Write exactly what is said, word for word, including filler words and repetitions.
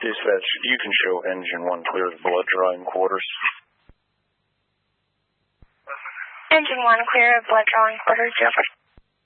Dispatch, you can show engine one clear of blood drawing quarters. Engine one clear of blood drawing quarters, yep.